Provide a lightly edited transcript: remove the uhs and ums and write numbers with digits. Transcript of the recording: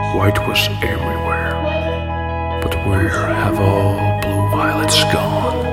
white was everywhere. But where have all blue violets gone?